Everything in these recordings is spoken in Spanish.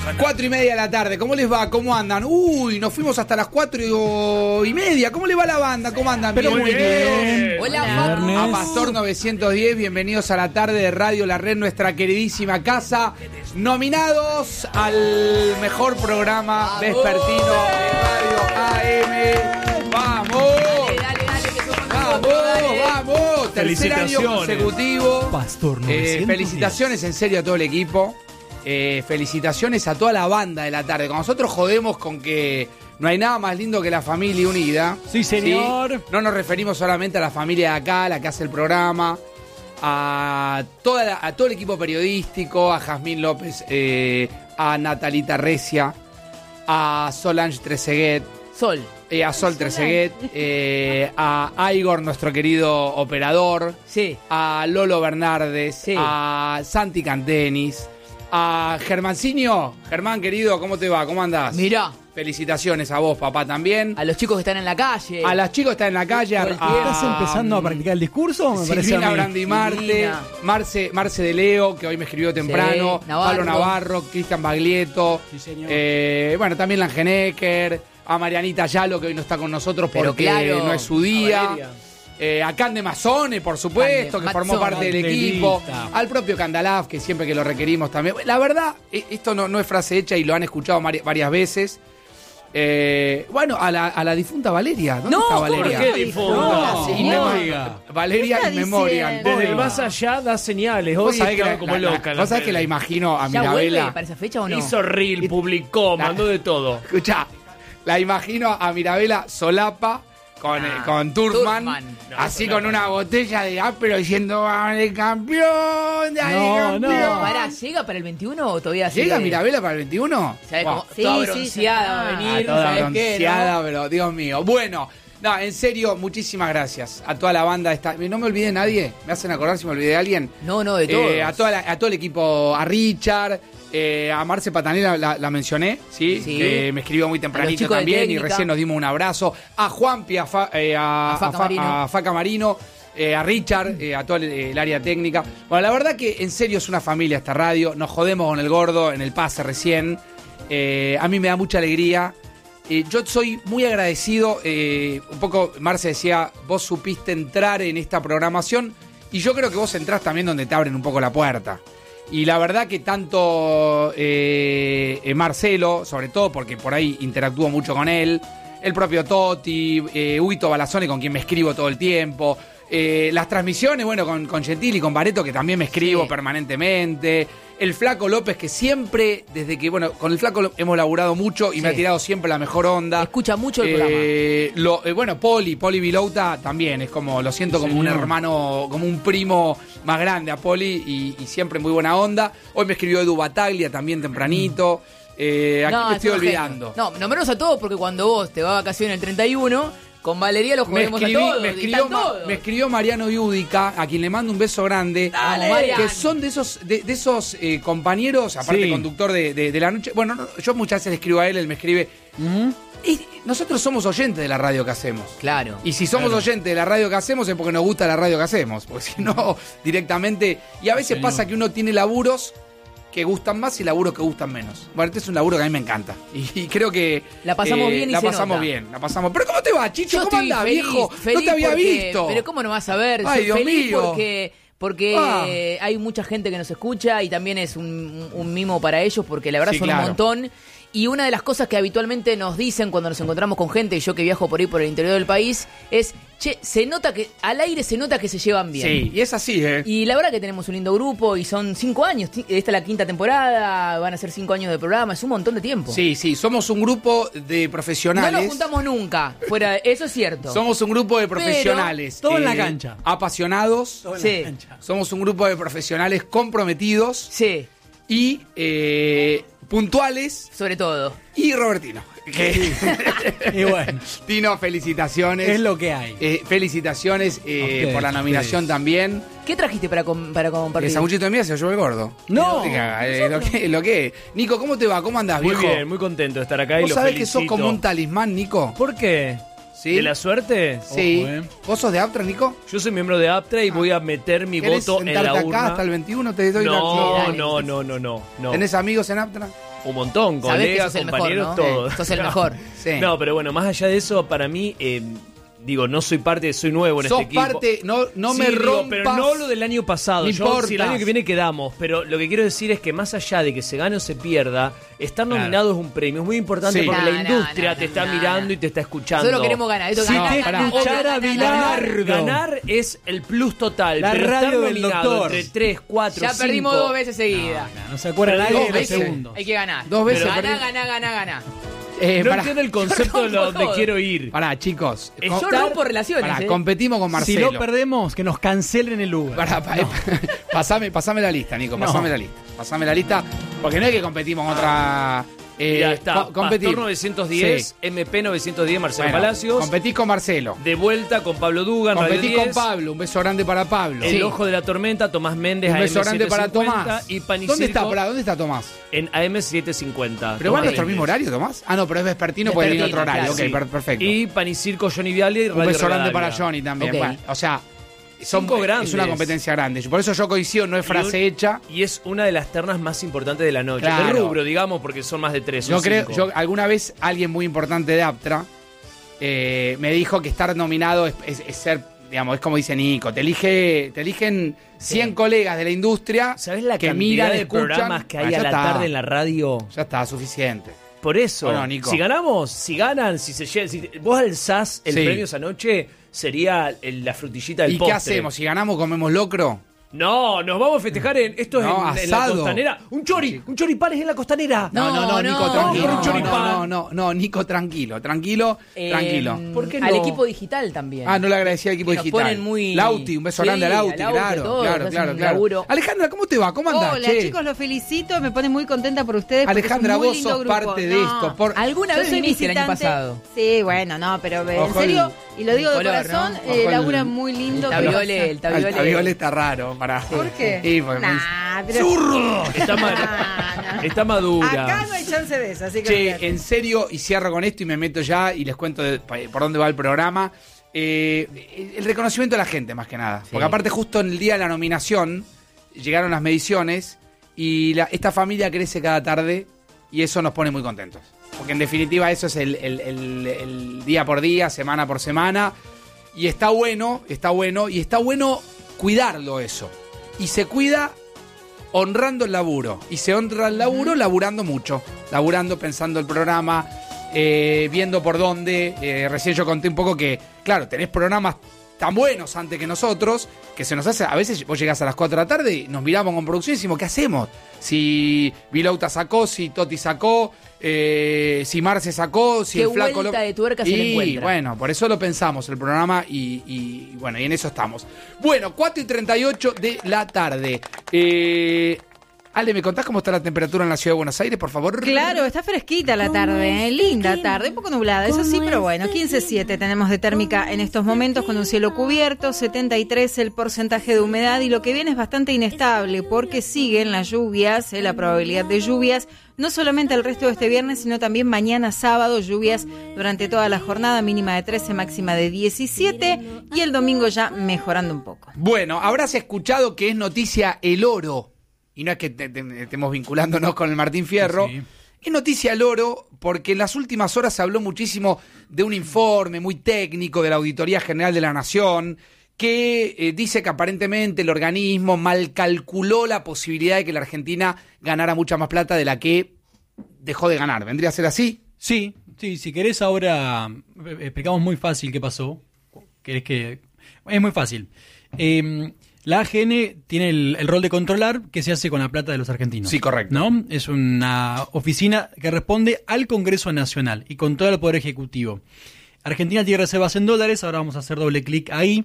4:30 de la tarde, ¿cómo les va? ¿Cómo andan? Uy, nos fuimos hasta las 4:30. ¿Cómo les va la banda? ¿Cómo andan? Pero muy bien. Hola, A Pastor 910, bienvenidos a la tarde de Radio La Red, nuestra queridísima casa. Nominados al mejor programa vespertino de Radio AM. ¡Vamos! Dale, que somos ¡Vamos, nosotros, dale. vamos! Tercer año consecutivo. Pastor 910. Felicitaciones en serio a todo el equipo. Felicitaciones a toda la banda de la tarde. Cuando nosotros jodemos con que no hay nada más lindo que la familia unida. Sí, señor. ¿Sí? No nos referimos solamente a la familia de acá, la que hace el programa, a todo el equipo periodístico, a Jazmín López, a Natalita Recia, a Solange Trezeguet, a Sol Trezeguet, a Igor, nuestro querido operador, Sí. a Lolo Bernardes, Sí. a Santi Cantenis, a Germancinio. Germán, querido, ¿cómo te va? ¿Cómo andás? Mirá, Felicitaciones a vos, papá, también. a los chicos que están en la calle. A las chicos que están en la calle. Todo el tiempo. ¿Estás empezando a practicar el discurso? Me parece a Silvina mí. Brandimarte, Silvina. Marce de Leo, que hoy me escribió temprano, Sí, Navarro. Pablo Navarro, Cristian Baglietto, Sí, señor. bueno, también Langenecker, a Marianita Yalo, que hoy no está con nosotros Pero porque claro, no es su día. a Valeria. A Cande Mazzone, por supuesto, Cande que formó Mazzone. parte del Candelita. equipo. Al propio Candalaf, que siempre que lo requerimos también. La verdad, esto no es frase hecha y lo han escuchado varias veces. Bueno, a la difunta Valeria. ¿Dónde No, está ¿por Valeria? qué difunta? No, In señor. memoriam. Valeria ¿Qué in está memoriam. diciendo? Desde el más allá da señales. Vos Hoy sabés que estaba como loca. vos sabés que la imagino a ¿Ya vuelve Mirabela. para esa fecha o no? Hizo reel, publicó, mandó de todo. Escuchá, la imagino a Mirabela solapa con Turman, Turman. así con una botella de ápero diciendo ¡dale campeón! ¡Dale No, campeón! Pero pará, ¿llega para el 21 o todavía sigue? ¿Llega Mirabela para el 21? ¿Sabes Buah, cómo? Sí, Toda sí, bronceada va a sí, venir, toda ¿sabes qué? bronceada, pero Dios mío. Bueno, no, en serio, muchísimas gracias a toda la banda. No me olvidé de nadie. ¿Me hacen acordar si me olvidé de alguien? No, de todos. A todo el equipo, a Richard, a Marce Patanera la mencioné, ¿sí? Sí. Que me escribió muy A tempranito los chicos de también y técnica. recién nos dimos un abrazo. A Juanpi, a Faca Marino, a Richard, a todo el área técnica. Bueno, la verdad que en serio es una familia esta radio. Nos jodemos con el gordo en el pase recién. A mí me da mucha alegría. Yo soy muy agradecido. Un poco, Marce decía, vos supiste entrar en esta programación y yo creo que vos entrás también donde te abren un poco la puerta. Y la verdad que tanto Marcelo, sobre todo porque por ahí interactúo mucho con él, el propio Totti, Huito Balazone, con quien me escribo todo el tiempo, las transmisiones, bueno, con Gentili, con Bareto, que también me escribo Sí. permanentemente, el Flaco López, que siempre, desde que, bueno, con el Flaco hemos laburado mucho y Sí. me ha tirado siempre la mejor onda. Escucha mucho el programa. Bueno, Poli Vilouta también, es como, lo siento como un señor. hermano, como un primo más grande a Poli y siempre muy buena onda. Hoy me escribió Edu Bataglia también tempranito. Aquí me estoy es un olvidando. genio. No, nombremos a todos porque cuando vos te vas de vacaciones el 31, con Valeria los Me jodemos a todos. me escribió Mariano Yudica, a quien le mando un beso grande, Dale, Mariano. que son de esos compañeros, aparte Sí. conductor de la noche. Bueno, yo muchas veces le escribo a él, él me escribe. Y nosotros somos oyentes de la radio que hacemos. Claro. Y si somos oyentes de la radio que hacemos es porque nos gusta la radio que hacemos. Porque si no, directamente. Y a veces pasa que uno tiene laburos que gustan más y laburos que gustan menos. Bueno, este es un laburo que a mí me encanta. Y creo que. La pasamos bien y la se pasamos nota. bien, la pasamos. Pero ¿cómo te va, Chicho? Yo ¿Cómo estoy andás, feliz, viejo? feliz No te había porque- visto. Pero ¿cómo no vas a ver? Ay, Soy Dios feliz mío. porque hay mucha gente que nos escucha y también es un mimo para ellos porque la verdad Sí, son claro. un montón. Y una de las cosas que habitualmente nos dicen cuando nos encontramos con gente, y yo que viajo por ahí por el interior del país, es, che, se nota que, al aire se nota que se llevan bien. Sí, y es así, ¿eh? Y la verdad que tenemos un lindo grupo y son 5 años. Esta es la 5ª temporada, van a ser 5 años de programa, es un montón de tiempo. Sí, somos un grupo de No profesionales. nos juntamos nunca, fuera, eso es cierto. Somos un grupo de profesionales. todo en la cancha. Apasionados. Todo en Sí. la cancha. Somos un grupo de profesionales comprometidos Sí, y puntuales. sobre todo. Y Robertino. Que- Y bueno, Tino, felicitaciones. es lo que hay. Felicitaciones ustedes, por la nominación ustedes. también. ¿Qué trajiste para compartir? El sanguchito de mía se lo llevó el gordo. No. Lo que. Nico, ¿cómo te va? ¿Cómo andás, Muy viejo? bien, muy contento de estar acá y ¿Vos lo sabés que felicito. sos como un talismán, Nico? ¿Por qué? ¿Sí? ¿De la suerte? Sí. Ojo, ¿Vos sos de Aptra, Nico? Yo soy miembro de Aptra y voy a meter mi ¿Querés voto en sentarte la acá urna. hasta el 21? Te doy No, dale. no. ¿Tenés amigos en Aptra? Un montón, Sabés que colegas, sos el mejor, compañeros, ¿no? todos. Sos el mejor. Sí. No, pero bueno, más allá de eso, para mí, no soy parte, soy nuevo en Sos este equipo. parte, no Sí, me digo, rompas. pero no lo del año pasado. No Yo, importa. si el año que viene quedamos, pero lo que quiero decir es que más allá de que se gane o se pierda, estar nominado es un premio, es muy importante Sí. porque No, la industria te está mirando no. y te está escuchando. Nosotros queremos ganar. Esto Si ganar, te ganar. escuchara Bilardo. Ganar es el plus total, La pero radio estar del nominado doctor. entre 3, 4, Ya 5... perdimos 2 veces seguidas. No se acuerda Pero nadie dos de los veces. segundos. Hay que ganar. 2 veces Ganá, perdí. ganá. No Pará, entiendo el concepto de Rompo donde todo. quiero ir. pará, chicos. Es- Yo Estar- rompo relaciones. Pará, competimos con Si Marcelo. lo perdemos, que nos cancelen el lugar. Pasame la lista, Nico, pasame la lista. Pasame la lista, porque no es que competimos contra... Ya está, competir. Pastor 910, Sí. MP 910, Marcelo Bueno, Palacios. competís con Marcelo. De vuelta con Pablo Dugan, Radio Competís 10. con Pablo, un beso grande para Pablo. El Ojo de la Tormenta, Tomás Méndez, Un beso AM750. grande para Tomás. Y Pan y ¿Dónde está, Circo ¿Dónde está Tomás? en AM750. ¿Pero va a Tomás nuestro Méndez. mismo horario, Tomás? Ah, no, pero es vespertino, puede venir en otro horario. Vespertino, Ok, Sí. perfecto. Y Pan y Circo, Johnny Viale y Radio Un beso grande Rivadavia. para Johnny también. Ok. Bueno, o sea, Cinco grandes. es una competencia grande. Por eso yo coincido, no es frase hecha. Y es una de las ternas más importantes de la noche. Claro. De rubro, digamos, porque son más de 3. Yo creo, alguna vez alguien muy importante de Aptra me dijo que estar nominado es ser, digamos, es como dice Nico, te eligen 100 colegas de la industria ¿Sabés la que cantidad miran, de escuchan? programas que hay Ah, ya a la está. tarde en la radio? Ya está, suficiente. Por eso, Bueno, Nico. si ganamos, si ganan, si vos alzás el Sí. premio esa noche, sería la frutillita del ¿Y postre. qué hacemos? Si ganamos, comemos locro. No, nos vamos a festejar esto es No, en la asado. costanera. Un choripanes en la costanera. No, Nico, no, tranquilo. por un choripán. No, Nico, tranquilo. ¿Por qué Al no? equipo digital también. Ah, no le agradecí al equipo Que nos digital. ponen muy- Lauti, un beso Sí, grande a Lauti, a Lauti, claro, todos, claro, hacen claro, un claro. laburo. Alejandra, ¿cómo te va? ¿Cómo andás? Hola, che? chicos, los felicito, me pone muy contenta por ustedes. porque Alejandra, es un muy vos lindo sos grupo. parte de No, esto. ¿Alguna yo vez soy viniste el año visitante. pasado? Sí, bueno, no, pero en Ojo serio, y lo digo de color, corazón, ¿no? Ojo el- laburan muy lindo. El pero- tabiole, el El tabiole. tabiole está raro. ¿Por qué? Sí, porque Nah, pero- Está, No. está madura. Acá no hay chance de eso, así que Che, olvídate. en serio, y cierro con esto y me meto ya y les cuento por dónde va el programa. El reconocimiento de la gente, más que nada. Porque aparte, justo en el día de la nominación, llegaron las mediciones y esta familia crece cada tarde y eso nos pone muy contentos. Porque en definitiva eso es el día por día, semana por semana. Y está bueno cuidarlo eso. Y se cuida honrando el laburo. Y se honra el laburo laburando mucho. Laburando, pensando el programa, viendo por dónde. Recién yo conté un poco que, claro, tenés programas tan buenos antes que nosotros, que se nos hace, a veces vos llegás a las 4 de la tarde y nos miramos con producción y decimos, ¿qué hacemos? Si Vilauta sacó, si Toti sacó, si Marce sacó, si Qué el flaco... vuelta de tuerca se le y encuentra. bueno, por eso lo pensamos el programa y bueno, y en eso estamos. Bueno, 4:38 de la tarde. Ale, ¿me contás cómo está la temperatura en la ciudad de Buenos Aires, por favor? Claro, está fresquita la tarde, linda tarde, un poco nublada, eso sí, pero bueno, 15.7 tenemos de térmica en estos momentos con un cielo cubierto, 73 el porcentaje de humedad y lo que viene es bastante inestable porque siguen las lluvias, la probabilidad de lluvias, no solamente el resto de este viernes, sino también mañana sábado, lluvias durante toda la jornada, mínima de 13, máxima de 17 y el domingo ya mejorando un poco. Bueno, habrás escuchado que es noticia el oro. Y no es que estemos vinculándonos con el Martín Fierro. Sí. Es noticia el oro porque en las últimas horas se habló muchísimo de un informe muy técnico de la Auditoría General de la Nación que dice que aparentemente el organismo mal calculó la posibilidad de que la Argentina ganara mucha más plata de la que dejó de ganar. ¿Vendría a ser así? Sí, si querés ahora explicamos muy fácil qué pasó. ¿Querés que...? Es muy fácil. La AGN tiene el rol de controlar qué se hace con la plata de los argentinos. Sí, correcto. ¿No? Es una oficina que responde al Congreso Nacional y con todo el Poder Ejecutivo. Argentina tiene reservas en dólares, ahora vamos a hacer doble clic ahí.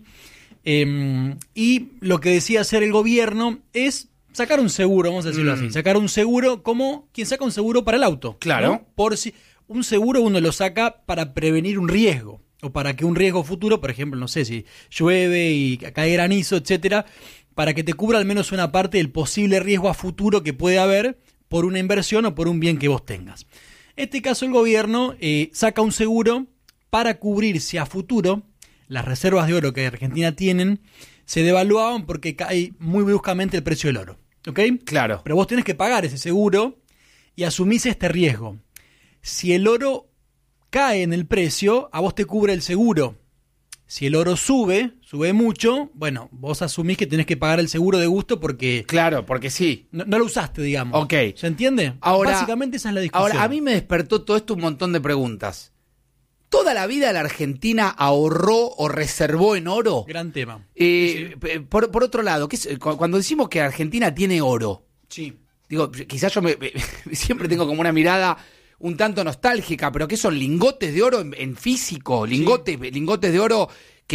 Y lo que decía hacer el gobierno es sacar un seguro, vamos a decirlo así. Sacar un seguro como quien saca un seguro para el auto. Claro. ¿No? Por si un seguro uno lo saca para prevenir un riesgo. O para que un riesgo futuro, por ejemplo, no sé si llueve y cae granizo, etcétera, para que te cubra al menos una parte del posible riesgo a futuro que puede haber por una inversión o por un bien que vos tengas. En este caso, el gobierno saca un seguro para cubrirse a futuro. Las reservas de oro que Argentina tienen se devaluaban porque cae muy bruscamente el precio del oro. ¿Ok? Claro. Pero vos tenés que pagar ese seguro y asumís este riesgo. Si el oro cae en el precio, a vos te cubre el seguro. Si el oro sube mucho, bueno, vos asumís que tenés que pagar el seguro de gusto porque... Claro, porque sí. No lo usaste, digamos. Ok. ¿Se entiende? Ahora, básicamente esa es la discusión. Ahora, a mí me despertó todo esto un montón de preguntas. ¿Toda la vida la Argentina ahorró o reservó en oro? Gran tema. Por otro lado, cuando decimos que Argentina tiene oro, sí. Digo, quizás yo siempre tengo como una mirada un tanto nostálgica, pero ¿qué son? ¿Lingotes de oro en físico? ¿Lingotes de oro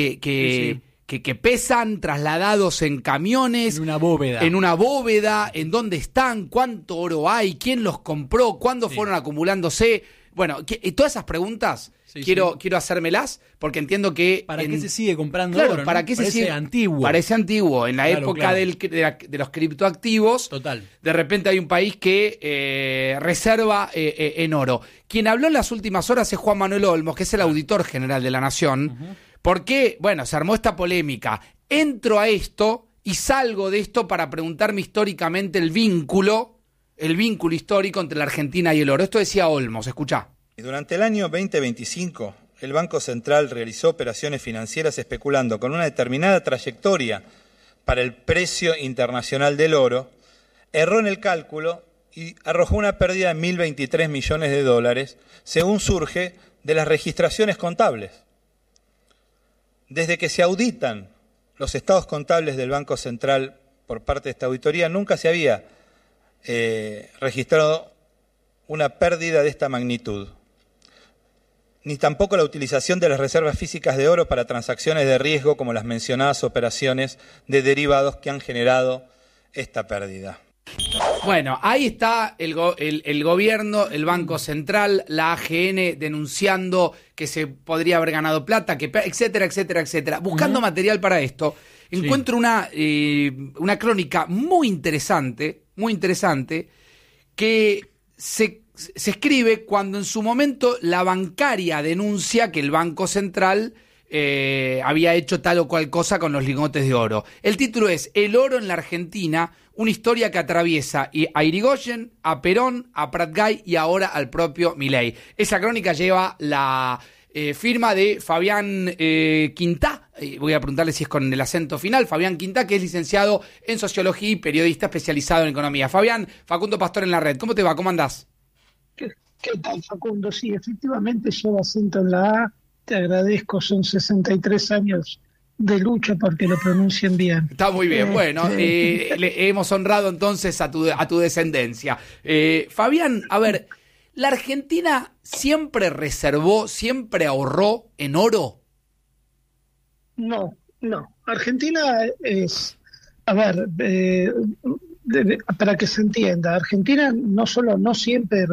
que pesan, trasladados en camiones? En una bóveda. En una bóveda. ¿En dónde están? ¿Cuánto oro hay? ¿Quién los compró? ¿Cuándo fueron acumulándose? Bueno, todas esas preguntas quiero hacérmelas, porque entiendo que... ¿Para qué se sigue comprando oro? ¿no? ¿Para qué se sigue? Antiguo. Parece antiguo. En la época de los criptoactivos, total. De repente hay un país que reserva en oro. Quien habló en las últimas horas es Juan Manuel Olmos, que es el auditor general de la Nación. Uh-huh. Porque, bueno, se armó esta polémica. Entro a esto y salgo de esto para preguntarme históricamente el vínculo histórico entre la Argentina y el oro. Esto decía Olmos, escuchá. Durante el año 2025, el Banco Central realizó operaciones financieras especulando con una determinada trayectoria para el precio internacional del oro, erró en el cálculo y arrojó una pérdida de 1.023 millones de dólares, según surge de las registraciones contables. Desde que se auditan los estados contables del Banco Central por parte de esta auditoría, nunca se había registrado una pérdida de esta magnitud, ni tampoco la utilización de las reservas físicas de oro para transacciones de riesgo como las mencionadas operaciones de derivados que han generado esta pérdida. Bueno, ahí está el gobierno, el Banco Central, la AGN denunciando que se podría haber ganado plata, etcétera, etcétera, etcétera. Buscando material para esto, encuentro una crónica muy interesante, que se escribe cuando en su momento la bancaria denuncia que el Banco Central había hecho tal o cual cosa con los lingotes de oro. El título es El oro en la Argentina, una historia que atraviesa a Irigoyen, a Perón, a Prat-Gay y ahora al propio Milei. Esa crónica lleva la firma de Fabián Quintá. Voy a preguntarle si es con el acento final. Fabián Quintá, que es licenciado en Sociología y periodista especializado en Economía. Fabián, Facundo Pastor en la red. ¿Cómo te va? ¿Cómo andás? ¿Qué tal, Facundo? Sí, efectivamente lleva acento en la A. Te agradezco, son 63 años de lucha porque lo pronuncien bien. Está muy bien, bueno, le hemos honrado entonces a tu descendencia. Fabián, a ver, ¿la Argentina siempre reservó, siempre ahorró en oro? No. Argentina es, a ver, para que se entienda, Argentina no siempre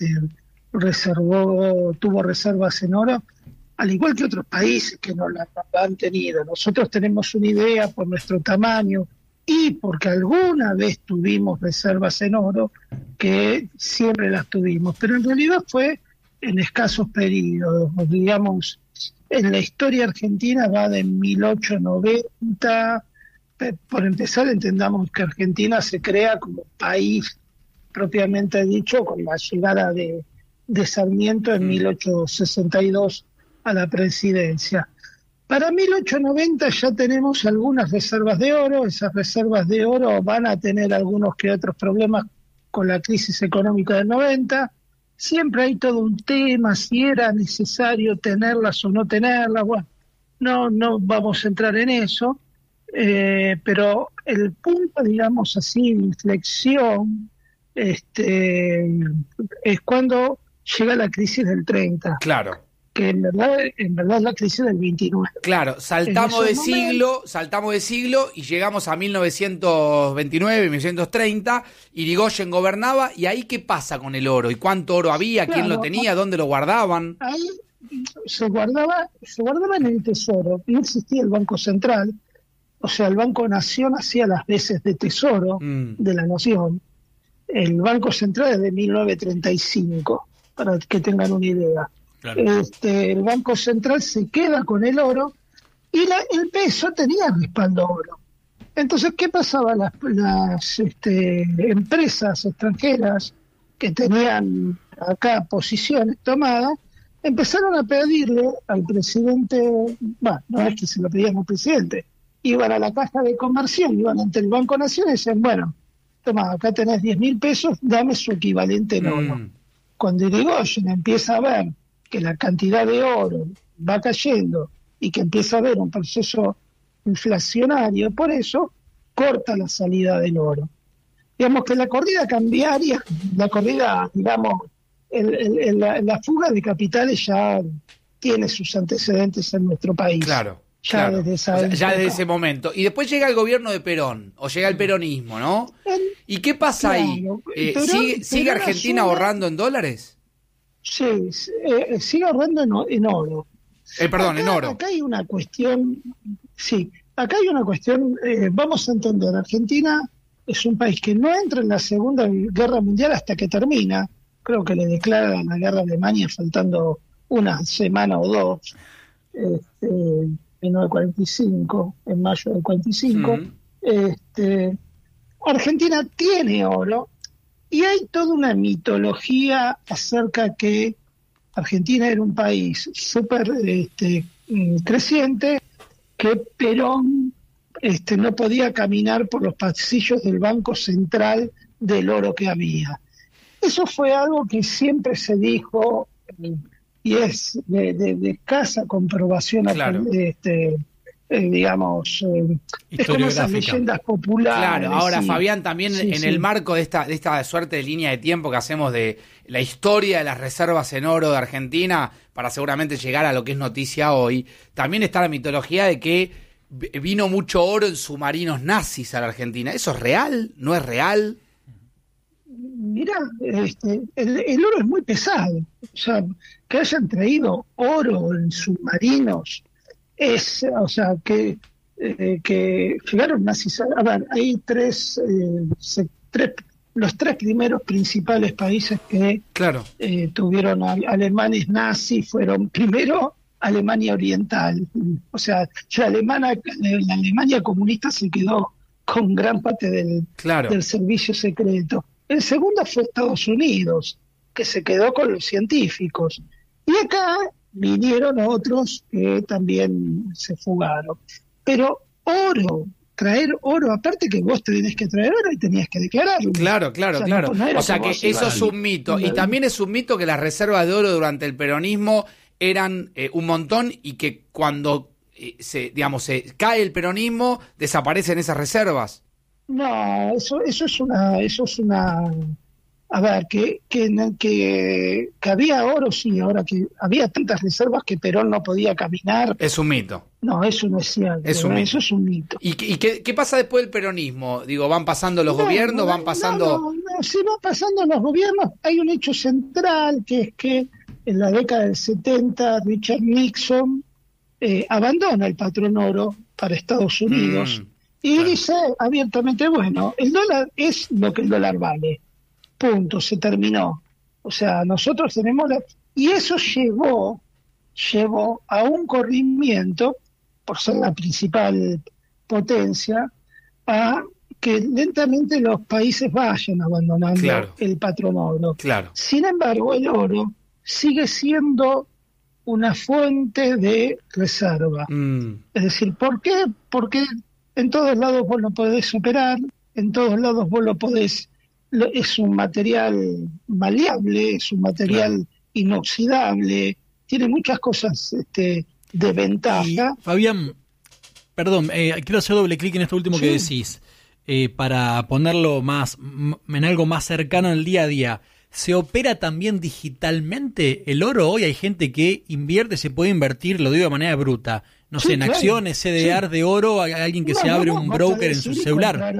tuvo reservas en oro, al igual que otros países que no la han tenido. Nosotros tenemos una idea por nuestro tamaño y porque alguna vez tuvimos reservas en oro, que siempre las tuvimos, pero en realidad fue en escasos periodos. Digamos, en la historia argentina va de 1890. Por empezar, entendamos que Argentina se crea como país propiamente dicho con la llegada de Sarmiento en 1862 a la presidencia. Para 1890 ya tenemos algunas reservas de oro. Esas reservas de oro van a tener algunos que otros problemas con la crisis económica del 90. Siempre hay todo un tema, si era necesario tenerlas o no tenerlas. Bueno, no vamos a entrar en eso. Pero el punto, digamos así, de inflexión es cuando llega la crisis del 30. Claro. Que en verdad es la crisis del 29. Claro, saltamos de siglo y llegamos a 1929, 1930, Irigoyen gobernaba, y ahí ¿qué pasa con el oro? ¿Y cuánto oro había? ¿Quién lo tenía? ¿Dónde lo guardaban? Ahí se guardaba en el Tesoro. No existía el Banco Central, o sea, el Banco Nación hacía las veces de Tesoro de la Nación. El Banco Central es de 1935, para que tengan una idea. Claro. El Banco Central se queda con el oro y el peso tenía respaldo oro. Entonces, ¿qué pasaba? Las empresas extranjeras que tenían acá posiciones tomadas, empezaron a pedirle al presidente, bueno, no es que se lo pedían al presidente, iban a la caja de conversión, iban ante el Banco Nación y decían, bueno, toma, acá tenés 10.000 pesos, dame su equivalente en oro. Cuando Irigoyen empieza a ver que la cantidad de oro va cayendo y que empieza a haber un proceso inflacionario, por eso corta la salida del oro. Digamos que la corrida cambiaria, la corrida, digamos, la fuga de capitales ya tiene sus antecedentes en nuestro país. Claro. Ya desde ese momento. Y después llega el gobierno de Perón, o llega el peronismo, ¿no? ¿Y qué pasa ahí? ¿Sigue Argentina ahorrando en dólares? Sí, sigue ahorrando en oro. En oro. Acá hay una cuestión, vamos a entender, Argentina es un país que no entra en la Segunda Guerra Mundial hasta que termina. Creo que le declaran la guerra a Alemania faltando una semana o dos, en 1945, en mayo del 45. Argentina tiene oro y hay toda una mitología acerca que Argentina era un país súper creciente, que Perón no podía caminar por los pasillos del Banco Central del oro que había. Eso fue algo que siempre se dijo y es de escasa comprobación, claro. Digamos, es como esas leyendas populares. Claro, ahora sí. Fabián, también en el marco de esta suerte de línea de tiempo que hacemos de la historia de las reservas en oro de Argentina, para seguramente llegar a lo que es noticia hoy, también está la mitología de que vino mucho oro en submarinos nazis a la Argentina. ¿Eso es real? ¿No es real? Mirá, el oro es muy pesado. O sea, que hayan traído oro en submarinos que llegaron nazis. A ver, hay los tres primeros principales países que tuvieron alemanes nazis fueron primero Alemania Oriental. O sea, la Alemania comunista se quedó con gran parte del servicio secreto. El segundo fue Estados Unidos, que se quedó con los científicos. Y acá vinieron otros que también se fugaron. Pero traer oro, aparte que vos tenés que traer oro y tenías que declararlo. Claro. O sea que eso es un mito. Y también es un mito que las reservas de oro durante el peronismo eran un montón y que cuando se cae el peronismo desaparecen esas reservas. No, eso es una a ver, que había oro, sí, ahora que había tantas reservas que Perón no podía caminar. Es un mito. No, eso no es cierto. Eso es un mito. ¿Y qué pasa después del peronismo? Digo, ¿van pasando los gobiernos? ¿Van pasando...? No, si van pasando los gobiernos, hay un hecho central, que es que en la década del 70 Richard Nixon abandona el patrón oro para Estados Unidos y dice abiertamente, bueno, el dólar es lo que el dólar vale. Punto, se terminó. O sea, nosotros tenemos y eso llevó a un corrimiento, por ser la principal potencia, a que lentamente los países vayan abandonando el patrón oro. Claro. Sin embargo, el oro sigue siendo una fuente de reserva. Es decir, ¿por qué? Porque en todos lados vos lo podés operar, en todos lados vos lo podés... Es un material maleable, es un material inoxidable, tiene muchas cosas de ventaja. Y, Fabián, perdón, quiero hacer doble clic en esto último que decís, para ponerlo en algo más cercano al día a día. ¿Se opera también digitalmente el oro? Hoy hay gente que invierte, se puede invertir, lo digo de manera bruta, no sé, en acciones, CDR de oro, hay alguien que se abre un broker en su celular.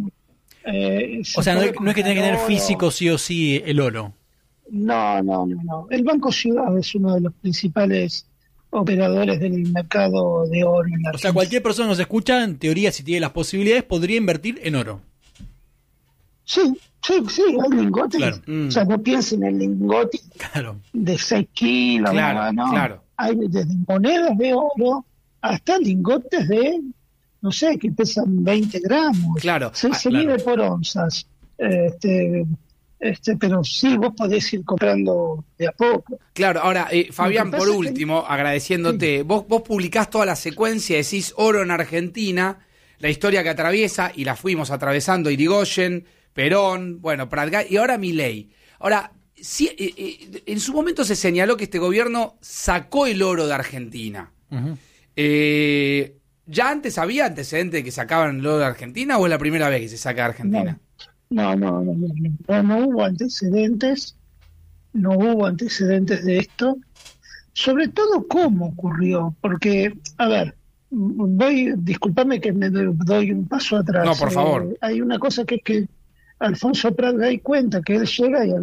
O sea, no es que tenga que tener físico sí o sí el oro. No. El Banco Ciudad es uno de los principales operadores del mercado de oro en Argentina. O sea, cualquier persona que nos escucha, en teoría, si tiene las posibilidades, podría invertir en oro. Sí, hay lingotes. Claro. O sea, no piensen en lingotes de 6 kilos. Claro. Hay desde monedas de oro hasta lingotes de, no sé, que pesan 20 gramos. Claro. Se mide por onzas. pero sí, vos podés ir comprando de a poco. Claro, ahora, Fabián, por último, agradeciéndote, vos publicás toda la secuencia, decís oro en Argentina, la historia que atraviesa, y la fuimos atravesando, Irigoyen, Perón, bueno, Prat Gay, y ahora Milei. Ahora, sí, en su momento se señaló que este gobierno sacó el oro de Argentina. Uh-huh. ¿Ya antes había antecedentes de que sacaban el oro de Argentina o es la primera vez que se saca de Argentina? No hubo antecedentes, de esto, sobre todo cómo ocurrió, porque, a ver, disculpame que me doy un paso atrás. No, por favor. Hay una cosa que es que Alfonso Prat Gay cuenta que él llega y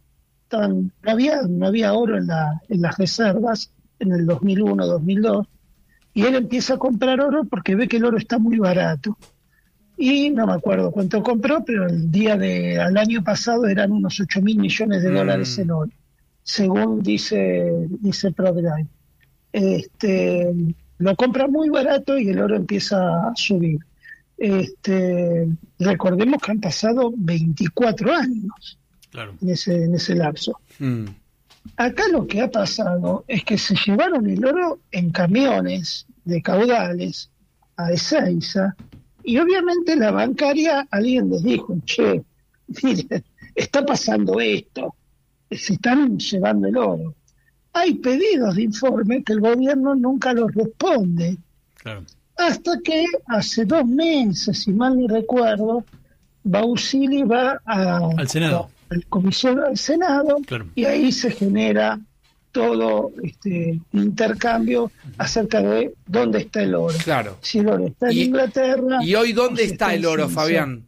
no había oro en las reservas en el 2001, 2002, y él empieza a comprar oro porque ve que el oro está muy barato. Y no me acuerdo cuánto compró, pero al año pasado eran unos 8.000 millones de dólares en oro, según dice Prat Gay. Lo compra muy barato y el oro empieza a subir. Recordemos que han pasado 24 años, claro, en ese lapso. Acá lo que ha pasado es que se llevaron el oro en camiones de caudales a Ezeiza, y obviamente la bancaria, alguien les dijo, che, miren, está pasando esto, se están llevando el oro. Hay pedidos de informe que el gobierno nunca los responde. Claro. Hasta que hace 2 meses, si mal no recuerdo, Bausili va al Senado. Al comisionado del Senado, claro, y ahí se genera todo intercambio acerca de dónde está el oro. Claro. Si el oro está en Inglaterra. ¿Y hoy dónde está el oro, Fabián?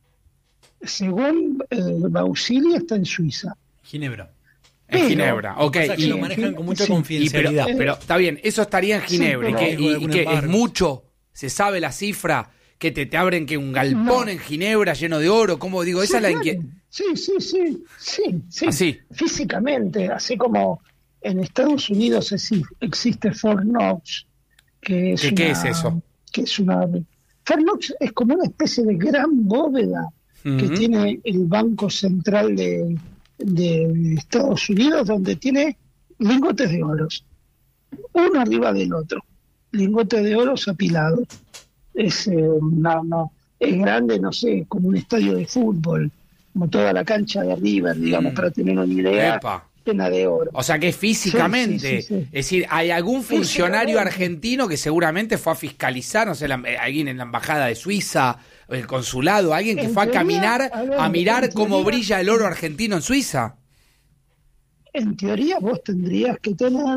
Según Bausili, está en Suiza. Ginebra. En Ginebra, ok. O sea, que lo manejan con mucha confidencialidad. Pero está bien, eso estaría en Ginebra. Sí, ¿Y qué es mucho? ¿Se sabe la cifra? ¿Que te abren que un galpón en Ginebra lleno de oro? ¿Cómo digo? Esa es la inquietud. Sí. Así. Físicamente, así como en Estados Unidos existe Fort Knox, que es ¿Qué es eso? Fort Knox es como una especie de gran bóveda que tiene el Banco Central de Estados Unidos, donde tiene lingotes de oro, uno arriba del otro, lingotes de oro apilados. Es grande, no sé, como un estadio de fútbol, como toda la cancha de River, digamos, para tener una idea. Llena de oro. O sea que físicamente, sí. Es decir, hay algún funcionario argentino que seguramente fue a fiscalizar, no sé, alguien en la embajada de Suiza, el consulado, alguien que fue a caminar, a mirar cómo brilla el oro argentino en Suiza. En teoría vos tenés que tener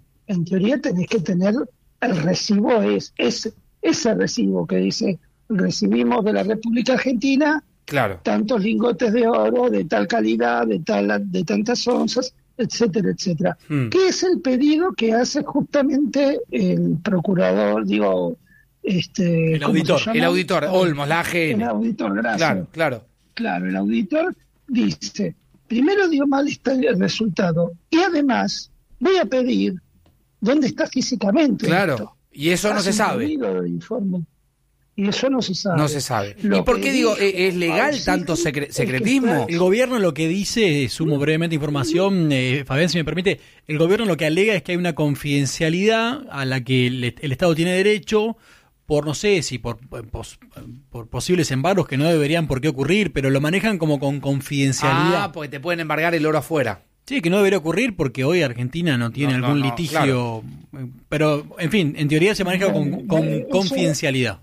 el recibo, ese recibo que dice, recibimos de la República Argentina, claro, tantos lingotes de oro de tal calidad, de tantas onzas, etcétera, etcétera. ¿Qué es el pedido que hace justamente el procurador, el auditor, Olmos, la AGN? El auditor, gracias. Claro, el auditor dice, primero dio mal el resultado, y además voy a pedir dónde está físicamente. Claro, esto. Y eso no se sabe. Y eso no se sabe. No se sabe. ¿Y por qué digo, es legal tanto secretismo? El gobierno lo que dice, sumo brevemente información, Fabián, si me permite, el gobierno lo que alega es que hay una confidencialidad a la que el Estado tiene derecho por, no sé, si por posibles embargos que no deberían por qué ocurrir, pero lo manejan como con confidencialidad. Porque te pueden embargar el oro afuera. Sí, que no debería ocurrir porque hoy Argentina no tiene algún litigio, claro. Pero, en fin, en teoría se maneja con confidencialidad.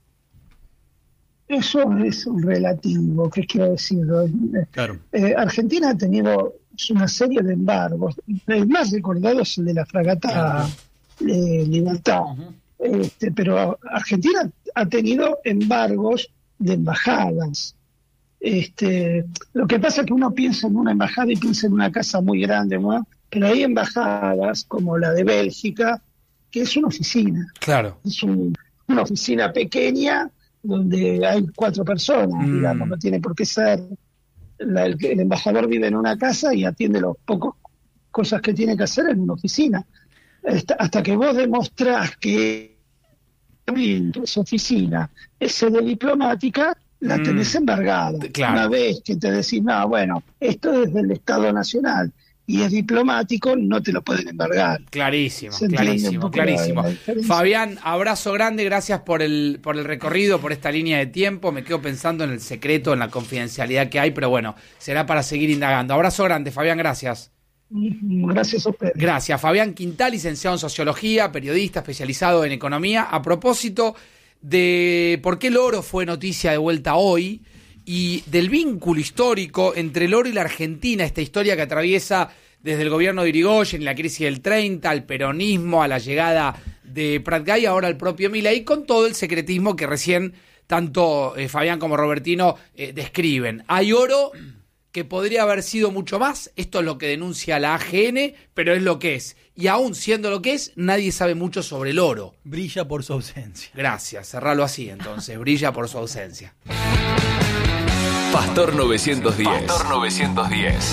Eso es relativo, ¿qué quiero decir? Claro. Argentina ha tenido una serie de embargos. El más recordado es el de la fragata Libertad. Uh-huh. Pero Argentina ha tenido embargos de embajadas. Lo que pasa es que uno piensa en una embajada y piensa en una casa muy grande, ¿no? Pero hay embajadas como la de Bélgica, que es una oficina. Claro. Es una oficina pequeña donde hay 4 personas, digamos, no tiene por qué ser. El embajador vive en una casa y atiende los pocos cosas que tiene que hacer en una oficina. Hasta que vos demostrás que esa oficina es sede diplomática, la tenés embargada. Claro. Una vez que te decís, no, bueno, esto es del Estado Nacional y es diplomático, no te lo pueden embargar. Clarísimo, Se entiende un poco clarísimo. la diferencia. Fabián, abrazo grande, gracias por el recorrido, por esta línea de tiempo. Me quedo pensando en el secreto, en la confidencialidad que hay, pero bueno, será para seguir indagando. Abrazo grande, Fabián, gracias. Gracias a ustedes. Gracias. Fabián Quintal, licenciado en Sociología, periodista especializado en Economía. A propósito de por qué el oro fue noticia de vuelta hoy y del vínculo histórico entre el oro y la Argentina, esta historia que atraviesa desde el gobierno de Irigoyen y la crisis del 30, al peronismo, a la llegada de Prat Gay, ahora el propio Milei, con todo el secretismo que recién tanto Fabián como Robertino describen. Hay oro que podría haber sido mucho más, esto es lo que denuncia la AGN, pero es lo que es. Y aún siendo lo que es, nadie sabe mucho sobre el oro. Brilla por su ausencia. Gracias, cerralo así entonces, brilla por su ausencia. Pastor 910. Pastor 910.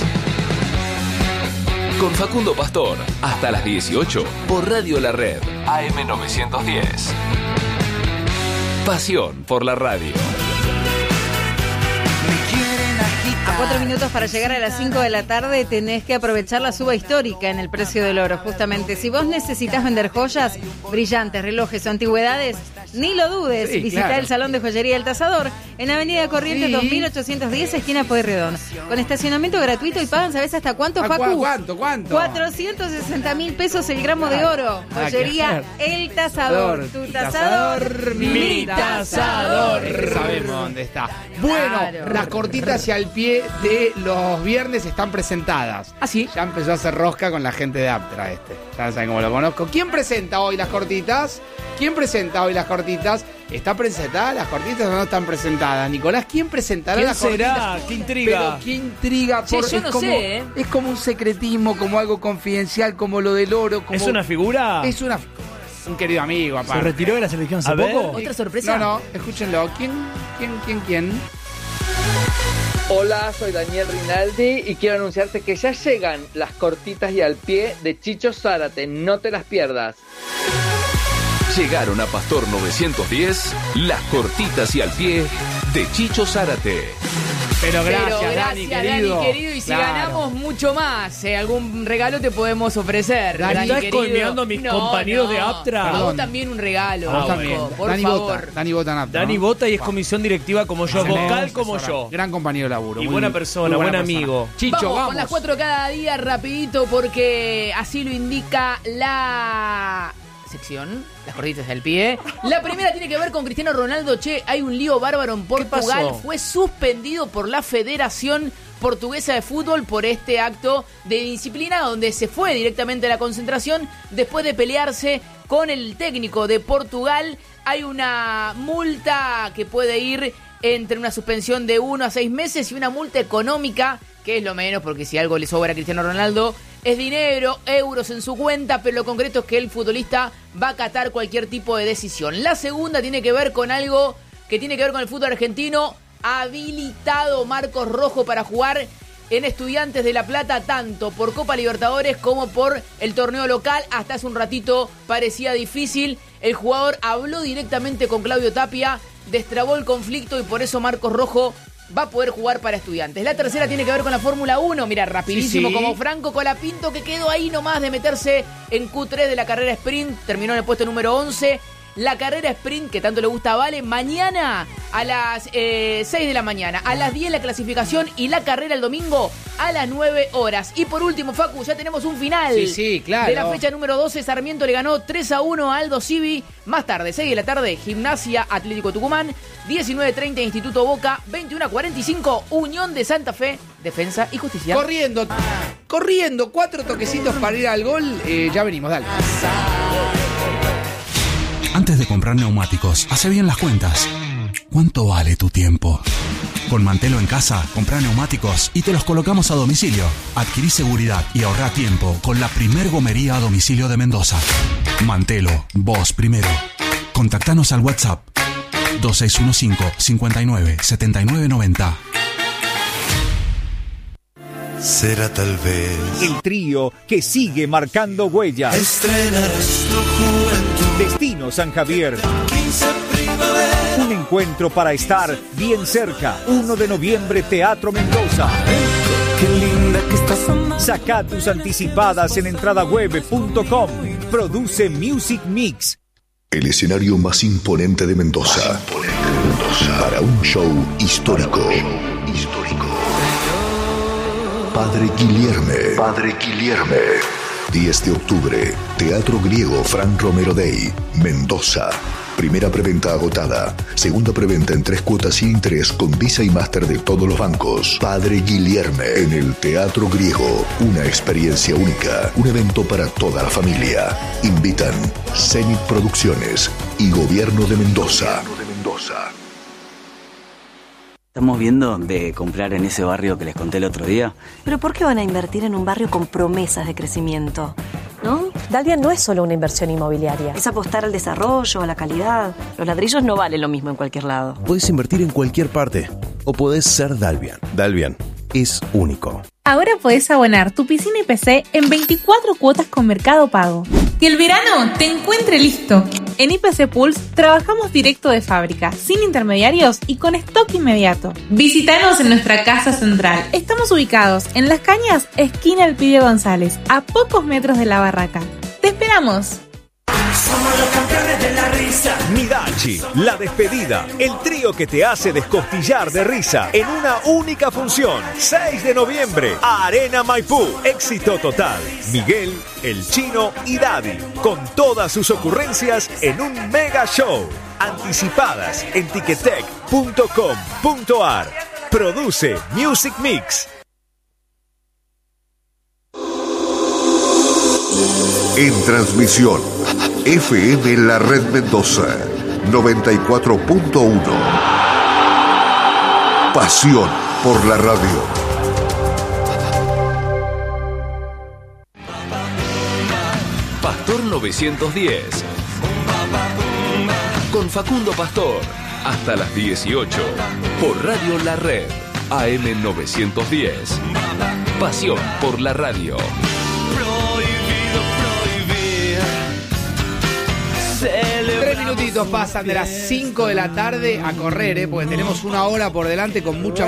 Con Facundo Pastor, hasta las 18, por Radio La Red, AM 910. Pasión por la radio. A 4 minutos para llegar a las 5 de la tarde tenés que aprovechar la suba histórica en el precio del oro. Justamente, si vos necesitas vender joyas, brillantes, relojes o antigüedades, ni lo dudes. Sí, Visita claro. el Salón de Joyería El Tasador en Avenida Corrientes 2810, esquina Pueyrredón. Con estacionamiento gratuito y pagan, ¿sabés hasta cuánto, Facu? ¿Cuánto? 460.000 pesos el gramo de oro. Nada que Joyería hacer. El Tasador. Tu tasador, mi tasador. Sabemos dónde está. Bueno, Claro. las cortitas hacia el pie de los viernes están presentadas. ¿Ah, sí? Ya empezó a hacer rosca con la gente de Aptra Ya saben cómo lo conozco. ¿Quién presenta hoy las cortitas? ¿Está presentada las cortitas o no están presentadas? Nicolás, ¿quién presentará ¿Quién las cortitas? será? ¡Qué intriga! Pero qué intriga. Che, yo es no como, sé, ¿eh? Es como un secretismo, como algo confidencial, como lo del oro. Como... ¿Es una figura? Es un querido amigo, ¿Se aparte. retiró de la selección hace A ver. poco? ¿Otra sorpresa? No, escúchenlo. ¿Quién? Hola, soy Daniel Rinaldi y quiero anunciarte que ya llegan las cortitas y al pie de Chicho Zárate, no te las pierdas. Llegaron a Pastor 910, las cortitas y al pie de Chicho Zárate. Pero gracias, Pero Dani, gracias, querido. Dani, querido. Y si Claro. ganamos mucho más, algún regalo te podemos ofrecer. Dani, ¿estás querido. colmeando a mis compañeros de Aptra? A vos Perdón. también un regalo, Vos Nico, también. por Dani favor. vota. Dani vota en Aptra, Dani ¿no? vota y es comisión directiva como yo, Excelente. vocal como yo. Gran compañero de laburo. Y muy- buena persona, muy buena buen amigo. Chicho, vamos. Con las 4 cada día rapidito porque así lo indica la sección, las cortitas del pie. La primera tiene que ver con Cristiano Ronaldo. Che, hay un lío bárbaro en Portugal. pasó? Fue suspendido por la Federación Portuguesa de Fútbol por este acto de disciplina donde se fue directamente a la concentración después de pelearse con el técnico de Portugal. Hay una multa que puede ir entre una suspensión de 1 a 6 meses y una multa económica, que es lo menos, porque si algo le sobra a Cristiano Ronaldo es dinero, euros en su cuenta, pero lo concreto es que el futbolista va a acatar cualquier tipo de decisión. La segunda tiene que ver con algo que tiene que ver con el fútbol argentino. Habilitado Marcos Rojo para jugar en Estudiantes de La Plata, tanto por Copa Libertadores como por el torneo local. Hasta hace un ratito parecía difícil. El jugador habló directamente con Claudio Tapia, destrabó el conflicto y por eso Marcos Rojo va a poder jugar para Estudiantes. La tercera tiene que ver con la Fórmula 1. Mira, rapidísimo, Sí, sí. como Franco Colapinto, que quedó ahí nomás de meterse en Q3 de la carrera sprint. Terminó en el puesto número 11. La carrera sprint que tanto le gusta a Vale, mañana a las 6 de la mañana, a las 10 la clasificación y la carrera el domingo a las 9 horas. Y por último, Facu, ya tenemos un final. Sí, claro. De la fecha número 12, Sarmiento le ganó 3-1 a Aldo Civi. Más tarde, 6 de la tarde, Gimnasia Atlético Tucumán. 19:30, Instituto Boca. 21:45, Unión de Santa Fe, Defensa y Justicia. Corriendo, 4 toquecitos para ir al gol. Ya venimos, dale. Antes de comprar neumáticos, hace bien las cuentas. ¿Cuánto vale tu tiempo? Con Mantelo en casa, comprá neumáticos y te los colocamos a domicilio. Adquirí seguridad y ahorrá tiempo con la primer gomería a domicilio de Mendoza. Mantelo, vos primero. Contactanos al WhatsApp 2615 59 79 90. Será tal vez el trío que sigue marcando huellas. estrenarás tu juventud. Destino San Javier. 15 primavera. Un encuentro para estar bien cerca. 1 de noviembre, Teatro Mendoza. Qué linda que estás. Saca tus anticipadas en entradaweb.com. Produce Music Mix. El escenario más imponente de Mendoza. Para un show histórico. Padre Guilherme. 10 de octubre. Teatro Griego Fran Romero Day. Mendoza. Primera preventa agotada. Segunda preventa en 3 cuotas sin interés con Visa y Master de todos los bancos. Padre Guilherme en el Teatro Griego. Una experiencia única. Un evento para toda la familia. Invitan Zenit Producciones y Gobierno de Mendoza. Estamos viendo de comprar en ese barrio que les conté el otro día. ¿Pero por qué van a invertir en un barrio con promesas de crecimiento? ¿No? Dalvia no es solo una inversión inmobiliaria. Es apostar al desarrollo, a la calidad. Los ladrillos no valen lo mismo en cualquier lado. Puedes invertir en cualquier parte o podés ser Dalvian. Dalvian es único. Ahora podés abonar tu piscina y PC en 24 cuotas con Mercado Pago. Que el verano te encuentre listo. En IPC Pools trabajamos directo de fábrica, sin intermediarios y con stock inmediato. Visítanos en nuestra casa central. Estamos ubicados en Las Cañas, esquina Elpidio González, a pocos metros de la barraca. ¡Te esperamos! Somos los campeones de la risa. Midachi, La Despedida, el trío que te hace descostillar de risa en una única función. 6 de noviembre, Arena Maipú. Éxito total. Miguel, El Chino y Daddy, con todas sus ocurrencias en un mega show. Anticipadas en ticketek.com.ar. Produce Music Mix. En transmisión, FM La Red Mendoza, 94.1. Pasión por la radio. Pastor 910. Con Facundo Pastor. Hasta las 18. Por Radio La Red. AM 910. Pasión por la radio. 3 minutitos pasan de las 5 de la tarde a correr, porque tenemos una hora por delante con mucha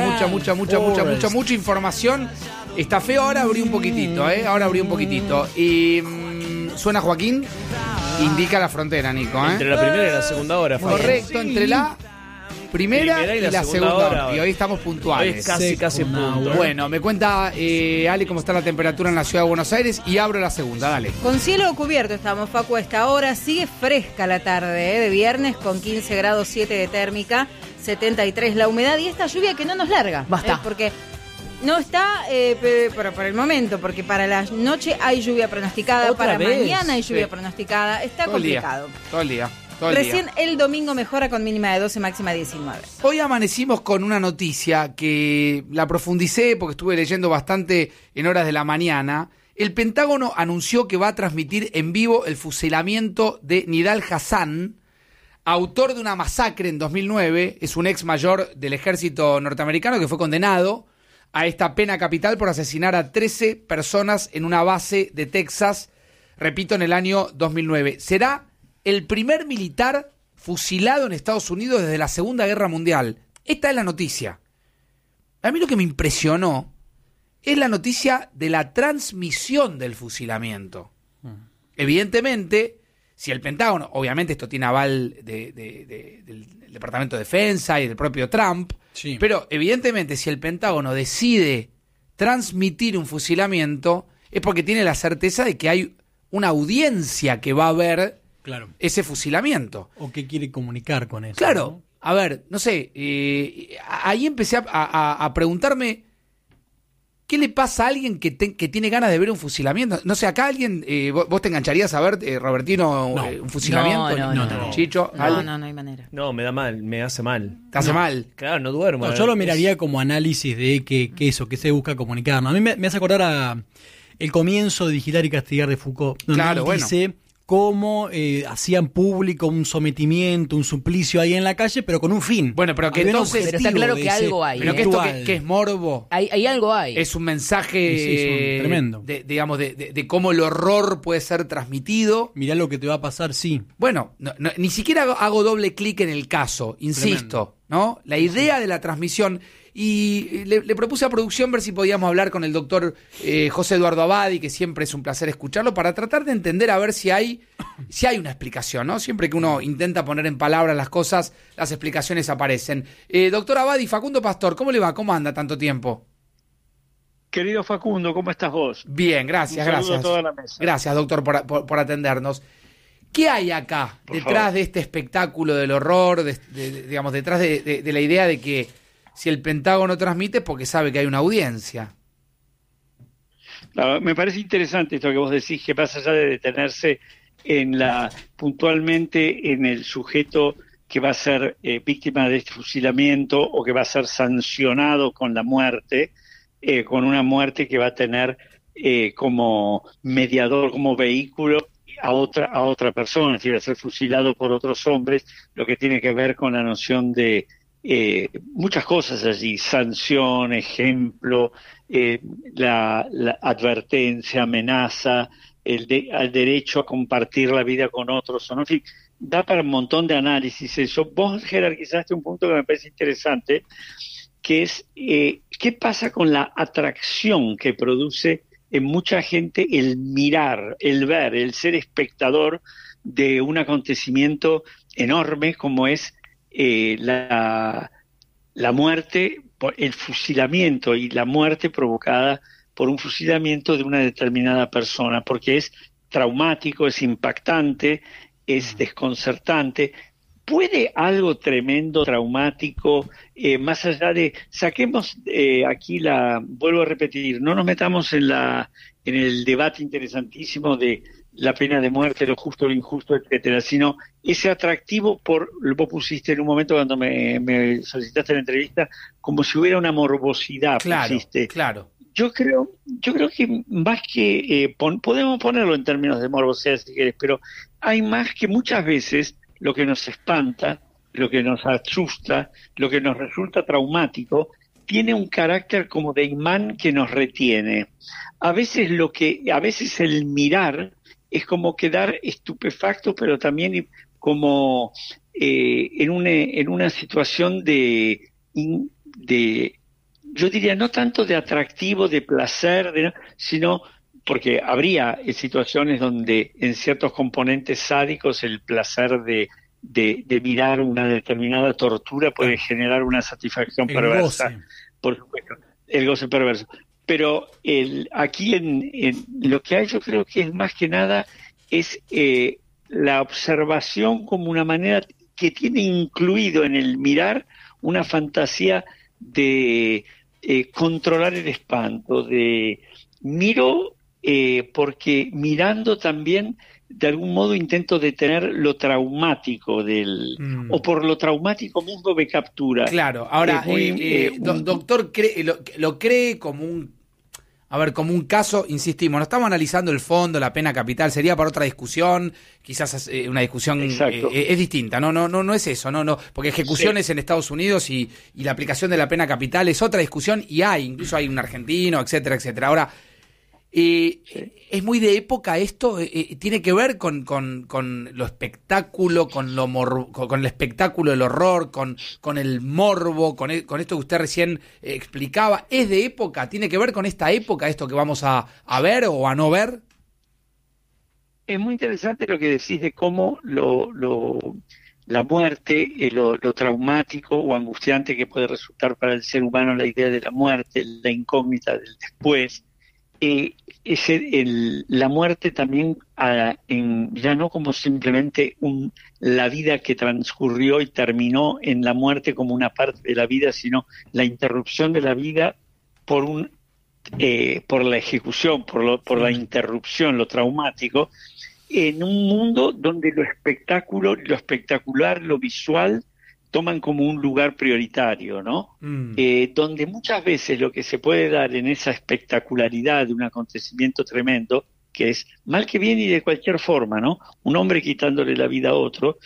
información. Está feo, ahora abrí un poquitito, ahora abrí un poquitito. Y suena Joaquín, indica la frontera, Nico. Entre la primera y la segunda hora. Correcto, entre la primera y la segunda hora. Y hoy estamos puntuales. Hoy es casi punto. Bueno, me cuenta Ale cómo está la temperatura en la ciudad de Buenos Aires y abro la segunda, dale. Con cielo cubierto estamos, Facu, a esta hora. Sigue fresca la tarde de viernes con 15 grados 7 de térmica, 73 la humedad y esta lluvia que no nos larga. Basta. Porque no está por el momento, porque para la noche hay lluvia pronosticada, para mañana hay lluvia pronosticada. Está complicado. Todo el día. Recién el domingo mejora con mínima de 12, máxima de 19. Hoy amanecimos con una noticia que la profundicé porque estuve leyendo bastante en horas de la mañana. El Pentágono anunció que va a transmitir en vivo el fusilamiento de Nidal Hasan, autor de una masacre en 2009. Es un ex mayor del ejército norteamericano que fue condenado a esta pena capital por asesinar a 13 personas en una base de Texas, repito, en el año 2009. Será el primer militar fusilado en Estados Unidos desde la Segunda Guerra Mundial. Esta es la noticia. A mí lo que me impresionó es la noticia de la transmisión del fusilamiento. Evidentemente, si el Pentágono, obviamente esto tiene aval del Departamento de Defensa y del propio Trump, sí, pero evidentemente si el Pentágono decide transmitir un fusilamiento es porque tiene la certeza de que hay una audiencia que va a ver ese fusilamiento. O que quiere comunicar con eso. Claro, ¿no? A ver, no sé, ahí empecé a preguntarme ¿qué le pasa a alguien que tiene ganas de ver un fusilamiento? No sé, acá alguien, vos te engancharías a ver, Robertino, un fusilamiento. No. Chicho, no hay manera. No, me da mal, me hace mal. ¿Te hace mal? Claro, no duermo. No, yo lo miraría como análisis de qué se busca comunicar. ¿No? A mí me hace acordar a el comienzo de Vigilar y Castigar de Foucault. Donde él dice, cómo hacían público un sometimiento, un suplicio ahí en la calle, pero con un fin. Bueno, pero que entonces... Pero está claro que algo hay. Pero que esto que es morbo... Hay algo hay. Es un mensaje... Sí, es tremendo. De cómo el horror puede ser transmitido. Mirá lo que te va a pasar, sí. Bueno, ni siquiera hago doble clic en el caso, insisto, ¿no? La idea de la transmisión... Y le propuse a producción ver si podíamos hablar con el doctor José Eduardo Abadi, que siempre es un placer escucharlo, para tratar de entender a ver si hay una explicación, ¿no? Siempre que uno intenta poner en palabras las cosas, las explicaciones aparecen. Doctor Abadi, Facundo Pastor, ¿cómo le va? ¿Cómo anda tanto tiempo? Querido Facundo, ¿cómo estás vos? Bien, gracias, Un saludo gracias. a toda la mesa. Gracias, doctor, por atendernos. ¿Qué hay acá, detrás de este espectáculo del horror, digamos, detrás de la idea de que si el Pentágono transmite es porque sabe que hay una audiencia? Me parece interesante esto que vos decís, que más allá de detenerse puntualmente en el sujeto que va a ser víctima de este fusilamiento o que va a ser sancionado con la muerte, con una muerte que va a tener como mediador, como vehículo a otra persona, es decir, a ser fusilado por otros hombres, lo que tiene que ver con la noción de muchas cosas allí, sanción, ejemplo, la advertencia, amenaza, el derecho a compartir la vida con otros, ¿no? En fin, da para un montón de análisis eso. Vos jerarquizaste un punto que me parece interesante, que es qué pasa con la atracción que produce en mucha gente el mirar, el ver, el ser espectador de un acontecimiento enorme como es la muerte, el fusilamiento y la muerte provocada por un fusilamiento de una determinada persona, porque es traumático, es impactante, es desconcertante. ¿Puede algo tremendo, traumático, más allá de... Saquemos aquí vuelvo a repetir, no nos metamos en el debate interesantísimo de la pena de muerte, lo justo, lo injusto, etcétera, sino ese atractivo vos pusiste en un momento cuando me solicitaste la entrevista, como si hubiera una morbosidad. Claro. Yo creo que más que podemos ponerlo en términos de morbosidad si querés, pero hay más que muchas veces lo que nos espanta, lo que nos asusta, lo que nos resulta traumático, tiene un carácter como de imán que nos retiene. A veces el mirar es como quedar estupefacto, pero también como en una situación de, yo diría, no tanto de atractivo, de placer, sino porque habría situaciones donde en ciertos componentes sádicos el placer de mirar una determinada tortura puede generar una satisfacción perversa, por supuesto, el goce perverso. Pero aquí en lo que hay, yo creo que es más que nada es la observación como una manera que tiene incluido en el mirar una fantasía de controlar el espanto, de miro porque mirando también de algún modo intento detener lo traumático o por lo traumático mismo me captura. Claro, ahora, doctor, lo cree como como un caso, insistimos, no estamos analizando el fondo, la pena capital, sería para otra discusión, quizás una discusión es distinta, no es eso, no, porque ejecuciones en Estados Unidos y la aplicación de la pena capital es otra discusión y incluso hay un argentino, etcétera, etcétera. Ahora, es muy de época esto, tiene que ver con lo espectáculo, con el espectáculo del horror, con el morbo, con esto que usted recién explicaba. ¿Es de época? ¿Tiene que ver con esta época esto que vamos a ver o a no ver? Es muy interesante lo que decís de cómo la muerte, lo traumático o angustiante que puede resultar para el ser humano la idea de la muerte, la incógnita del después. La muerte también ya no como simplemente la vida que transcurrió y terminó en la muerte como una parte de la vida, sino la interrupción de la vida por la ejecución, por la interrupción, lo traumático, en un mundo donde lo espectacular, lo visual toman como un lugar prioritario, ¿no? Donde muchas veces lo que se puede dar en esa espectacularidad de un acontecimiento tremendo que es mal que bien y de cualquier forma, ¿no? Un hombre quitándole la vida a otro.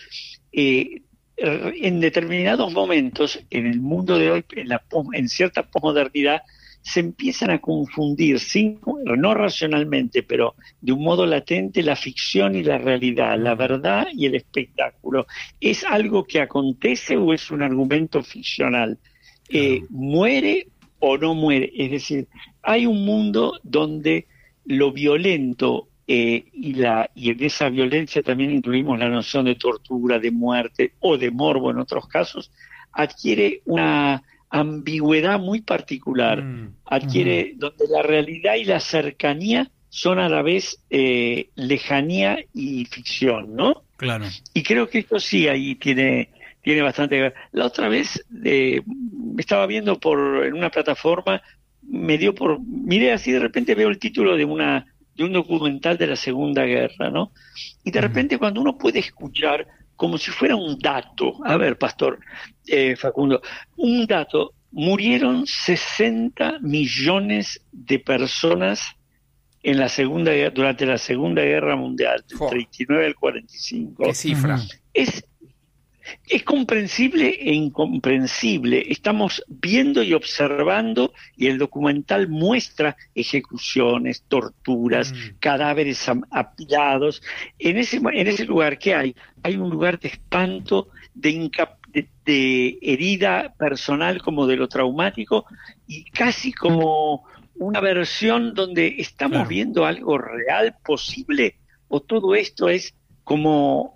En determinados momentos, en el mundo de hoy, en cierta posmodernidad, se empiezan a confundir, no racionalmente, pero de un modo latente, la ficción y la realidad, la verdad y el espectáculo. ¿Es algo que acontece o es un argumento ficcional? ¿Muere o no muere? Es decir, hay un mundo donde lo violento y en esa violencia también incluimos la noción de tortura, de muerte o de morbo en otros casos, adquiere una ambigüedad muy particular, donde la realidad y la cercanía son a la vez lejanía y ficción, ¿no? Claro. Y creo que esto sí ahí tiene bastante que ver. La otra vez estaba viendo en una plataforma, miré así, de repente veo el título de un documental de la Segunda Guerra, ¿no? Y de repente cuando uno puede escuchar como si fuera un dato, a ver, Pastor, Facundo, un dato, murieron 60 millones de personas durante la Segunda Guerra Mundial, del 39 al 45. ¿Qué cifra? Es comprensible e incomprensible. Estamos viendo y observando, y el documental muestra ejecuciones, torturas, cadáveres apilados. En ese lugar, ¿qué hay? Hay un lugar de espanto, de herida personal como de lo traumático, y casi como una versión donde estamos viendo algo real, posible, o todo esto es como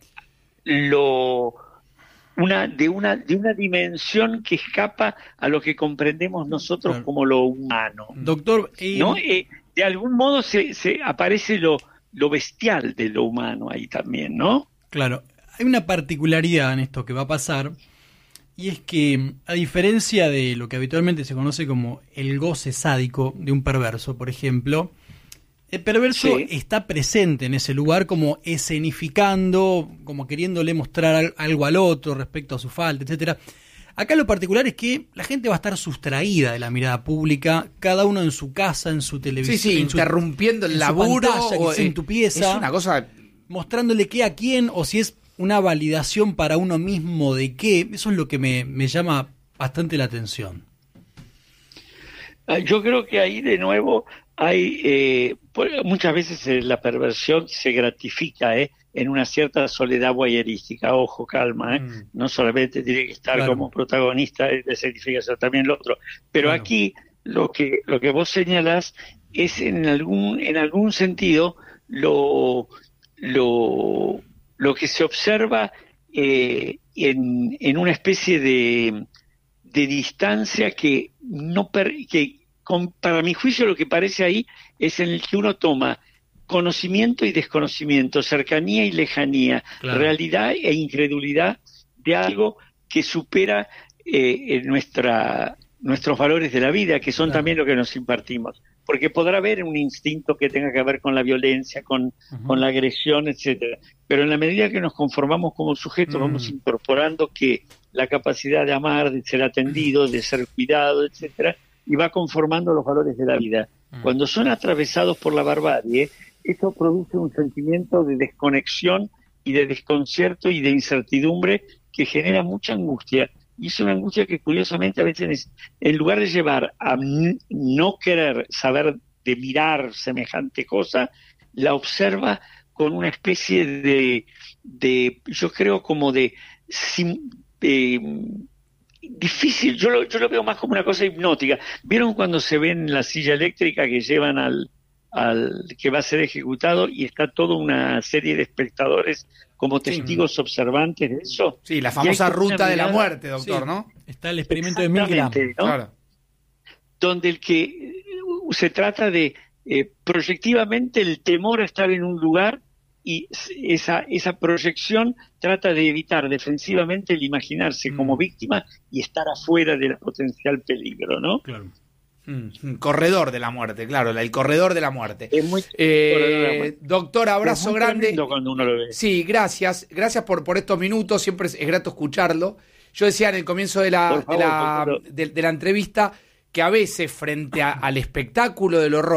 de una dimensión que escapa a lo que comprendemos nosotros como lo humano. Doctor, ¿no? De algún modo se aparece lo bestial de lo humano ahí también, ¿no? Claro, hay una particularidad en esto que va a pasar, y es que, a diferencia de lo que habitualmente se conoce como el goce sádico de un perverso, por ejemplo, el perverso está presente en ese lugar como escenificando, como queriéndole mostrar algo al otro respecto a su falta, etcétera. Acá lo particular es que la gente va a estar sustraída de la mirada pública, cada uno en su casa, en su televisión. Sí, interrumpiendo el laburo o en tu pieza. Es una cosa... Mostrándole qué a quién, o si es una validación para uno mismo de qué. Eso es lo que me llama bastante la atención. Yo creo que ahí de nuevo hay muchas veces la perversión se gratifica en una cierta soledad voyerística. Ojo, calma, no solamente tiene que estar como protagonista de escenificación, también lo otro. Pero aquí lo que vos señalás es en algún sentido lo que se observa en una especie de distancia que para mi juicio lo que parece ahí es en el que uno toma conocimiento y desconocimiento, cercanía y lejanía, realidad e incredulidad de algo que supera nuestros valores de la vida, que son también lo que nos impartimos. Porque podrá haber un instinto que tenga que ver con la violencia, con la agresión, etcétera. Pero en la medida que nos conformamos como sujetos, vamos incorporando que la capacidad de amar, de ser atendido, de ser cuidado, etcétera, y va conformando los valores de la vida. Cuando son atravesados por la barbarie, eso produce un sentimiento de desconexión y de desconcierto y de incertidumbre que genera mucha angustia. Y es una angustia que curiosamente a veces, en lugar de llevar a no querer saber de mirar semejante cosa, la observa con una especie de yo creo como difícil, yo lo veo más como una cosa hipnótica. ¿Vieron cuando se ven la silla eléctrica que llevan al que va a ser ejecutado y está toda una serie de espectadores como testigos observantes de eso? Sí, la famosa ruta de la muerte, doctor, ¿no? Está el experimento de Milgram, ¿no? Claro. Donde el que se trata de proyectivamente el temor a estar en un lugar, y esa proyección trata de evitar defensivamente el imaginarse como víctima y estar afuera del potencial peligro, ¿no? Claro. Corredor de la muerte, claro, el corredor de la muerte. Es muy doctor, abrazo es muy grande. Cuando uno lo ve. Sí, gracias por estos minutos, siempre es grato escucharlo. Yo decía en el comienzo de la entrevista que a veces frente al espectáculo del horror,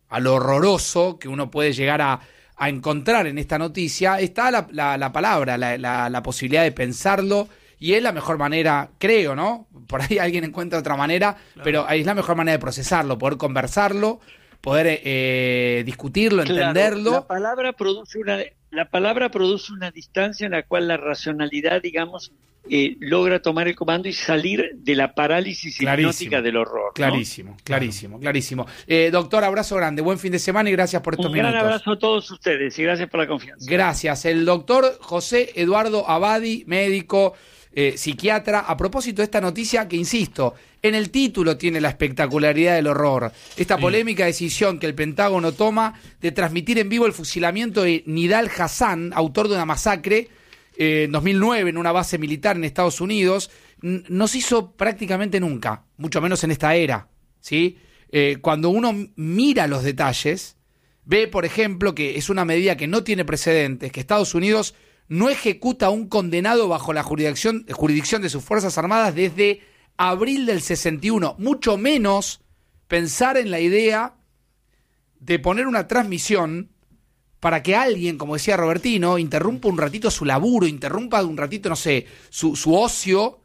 a lo horroroso que uno puede llegar a encontrar en esta noticia, está la palabra, la posibilidad de pensarlo, y es la mejor manera, creo, ¿no? Por ahí alguien encuentra otra manera, pero es la mejor manera de procesarlo, poder conversarlo, poder discutirlo, entenderlo. La palabra produce una distancia en la cual la racionalidad, digamos, logra tomar el comando y salir de la parálisis hipnótica del horror, ¿no? Clarísimo. Doctor, abrazo grande, buen fin de semana y gracias por estos minutos. Un gran abrazo a todos ustedes y gracias por la confianza. Gracias. El doctor José Eduardo Abadi, médico, psiquiatra, a propósito de esta noticia que, insisto, en el título tiene la espectacularidad del horror. Esta polémica decisión que el Pentágono toma de transmitir en vivo el fusilamiento de Nidal Hasan, autor de una masacre en 2009 en una base militar en Estados Unidos, no se hizo prácticamente nunca, mucho menos en esta era, ¿sí? Cuando uno mira los detalles, ve, por ejemplo, que es una medida que no tiene precedentes, que Estados Unidos no ejecuta a un condenado bajo la jurisdicción de sus Fuerzas Armadas desde abril del 61, mucho menos pensar en la idea de poner una transmisión para que alguien, como decía Robertino, interrumpa un ratito su laburo, interrumpa un ratito, no sé, su ocio,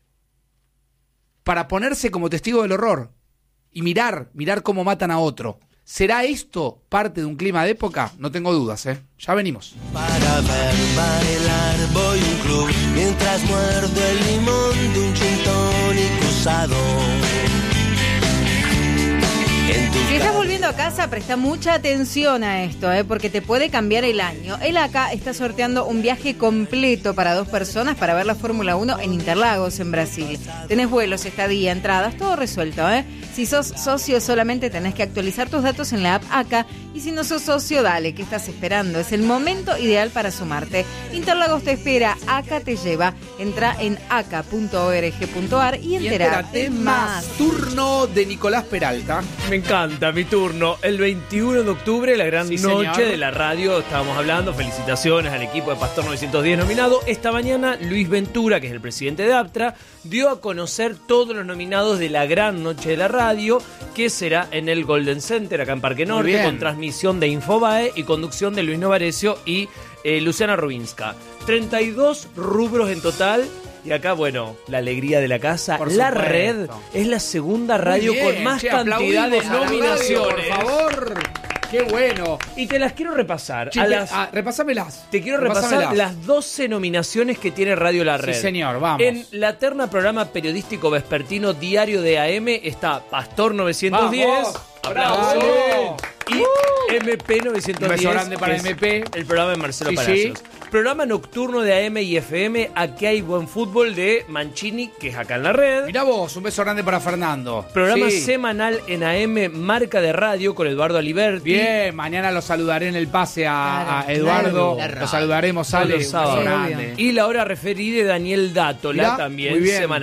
para ponerse como testigo del horror y mirar cómo matan a otro. ¿Será esto parte de un clima de época? No tengo dudas, ¿eh? Ya venimos. Para ver bailar voy a un club mientras muerdo el limón de un gin tonic usado. Si estás volviendo a casa, presta mucha atención a esto, porque te puede cambiar el año. El ACA está sorteando un viaje completo para 2 personas para ver la Fórmula 1 en Interlagos, en Brasil. Tenés vuelos, estadía, entradas, todo resuelto, Si sos socio, solamente tenés que actualizar tus datos en la app ACA. Y si no sos socio, dale, ¿qué estás esperando? Es el momento ideal para sumarte. Interlagos te espera, ACA te lleva. Entra en aca.org.ar y entérate más. Turno de Nicolás Peralta. Me encanta mi turno. El 21 de octubre, la gran noche de la radio, estábamos hablando. Felicitaciones al equipo de Pastor 910 nominado. Esta mañana, Luis Ventura, que es el presidente de APTRA, dio a conocer todos los nominados de la gran noche de la radio, que será en el Golden Center, acá en Parque Norte, con transmisión de Infobae y conducción de Luis Novarecio y Luciana Rubinska. 32 rubros en total. Y acá, bueno, la alegría de la casa. La Red es la segunda radio con más cantidad de nominaciones. Por favor. ¡Qué bueno! Y te las quiero repasar. Repasámelas. Te quiero repasar las 12 nominaciones que tiene Radio La Red. Sí, señor, vamos. En la terna programa periodístico vespertino Diario de AM está Pastor 910. ¡Vamos! ¡Bravo! Y MP 910. Un beso grande para MP. El programa de Marcelo Palacios. Sí. Programa nocturno de AM y FM, Aquí hay buen fútbol, de Mancini, que es acá en La Red. Mirá vos, un beso grande para Fernando. Programa semanal en AM, Marca de Radio, con Eduardo Aliberti. Bien, mañana lo saludaré en el pase a Eduardo. Lo saludaremos, Ale. Y la hora referida de Daniel Dátola, también semanal.